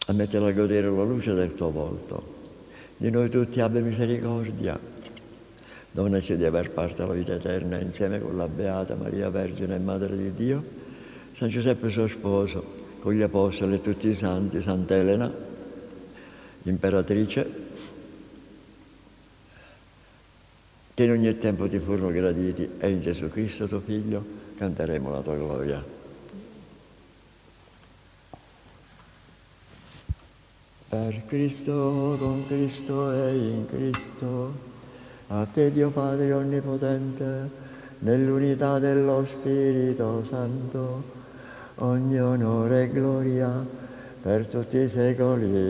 a metterla a godere la luce del tuo volto. Di noi tutti abbi misericordia. Donaci di aver parte alla vita eterna insieme con la Beata Maria Vergine e Madre di Dio, San Giuseppe suo sposo, con gli Apostoli e tutti i santi, Sant'Elena, imperatrice, che in ogni tempo ti furono graditi, e in Gesù Cristo tuo Figlio canteremo la tua gloria. Per Cristo, con Cristo e in Cristo, a te Dio Padre Onnipotente, nell'unità dello Spirito Santo, ogni onore e gloria per tutti i secoli.